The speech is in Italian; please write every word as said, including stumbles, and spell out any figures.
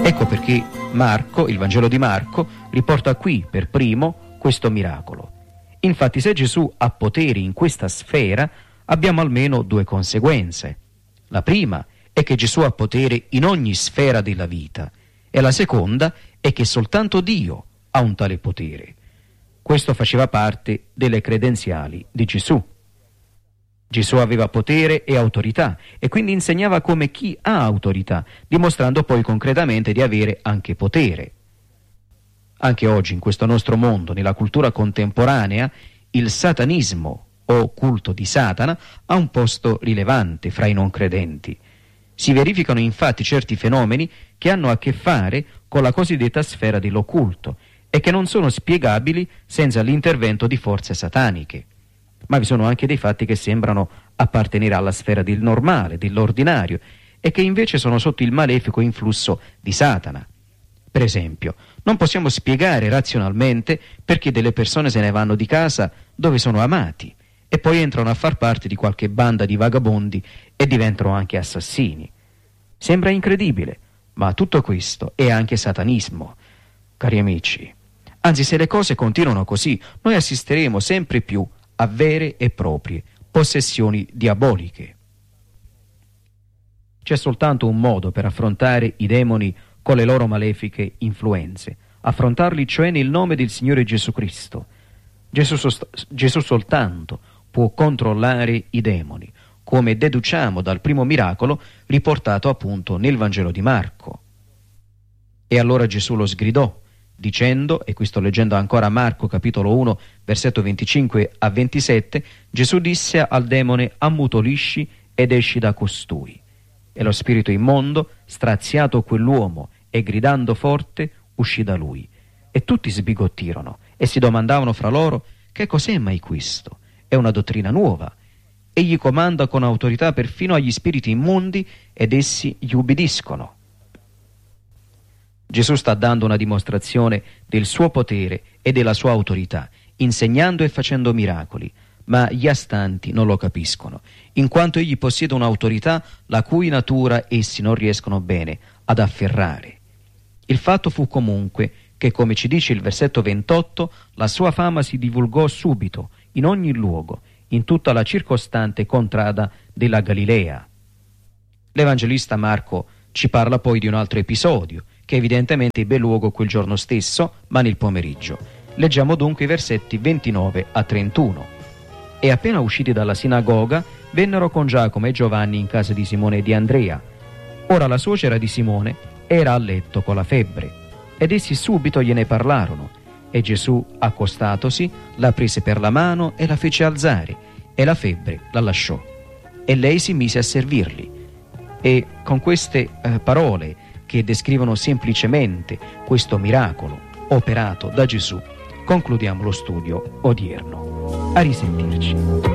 Ecco perché Marco, il Vangelo di Marco, riporta qui per primo questo miracolo. Infatti, se Gesù ha poteri in questa sfera, abbiamo almeno due conseguenze. La prima è che Gesù ha potere in ogni sfera della vita, e la seconda è che soltanto Dio ha un tale potere. Questo faceva parte delle credenziali di Gesù. Gesù aveva potere e autorità, e quindi insegnava come chi ha autorità, dimostrando poi concretamente di avere anche potere. Anche oggi, in questo nostro mondo, nella cultura contemporanea, il satanismo o culto di Satana ha un posto rilevante fra i non credenti. Si verificano infatti certi fenomeni che hanno a che fare con la cosiddetta sfera dell'occulto e che non sono spiegabili senza l'intervento di forze sataniche. Ma vi sono anche dei fatti che sembrano appartenere alla sfera del normale, dell'ordinario, e che invece sono sotto il malefico influsso di Satana. Per esempio, non possiamo spiegare razionalmente perché delle persone se ne vanno di casa dove sono amati e poi entrano a far parte di qualche banda di vagabondi e diventano anche assassini. Sembra incredibile, ma tutto questo è anche satanismo. Cari amici, anzi, se le cose continuano così, noi assisteremo sempre più a vere e proprie possessioni diaboliche. C'è soltanto un modo per affrontare i demoni con le loro malefiche influenze, affrontarli cioè nel nome del Signore Gesù Cristo. Gesù, sost- Gesù soltanto può controllare i demoni, come deduciamo dal primo miracolo riportato appunto nel Vangelo di Marco. E allora Gesù lo sgridò, dicendo, e qui sto leggendo ancora Marco capitolo uno, versetto venticinque a ventisette, Gesù disse al demone: ammutolisci ed esci da costui. E lo spirito immondo, straziato quell'uomo e gridando forte, uscì da lui. E tutti sbigottirono e si domandavano fra loro: che cos'è mai questo? È una dottrina nuova. Egli comanda con autorità perfino agli spiriti immondi ed essi gli ubbidiscono. Gesù sta dando una dimostrazione del suo potere e della sua autorità, insegnando e facendo miracoli, ma gli astanti non lo capiscono, in quanto egli possiede un'autorità la cui natura essi non riescono bene ad afferrare. Il fatto fu comunque che, come ci dice il versetto ventotto, la sua fama si divulgò subito, in ogni luogo, in tutta la circostante contrada della Galilea. L'Evangelista Marco ci parla poi di un altro episodio, che evidentemente ebbe luogo quel giorno stesso, ma nel pomeriggio. Leggiamo dunque i versetti ventinove a trentuno. E appena usciti dalla sinagoga, vennero con Giacomo e Giovanni in casa di Simone e di Andrea. Ora la suocera di Simone era a letto con la febbre, ed essi subito gliene parlarono. E Gesù, accostatosi, la prese per la mano e la fece alzare, e la febbre la lasciò. E lei si mise a servirli. E con queste eh, parole, che descrivono semplicemente questo miracolo operato da Gesù, concludiamo lo studio odierno. A risentirci.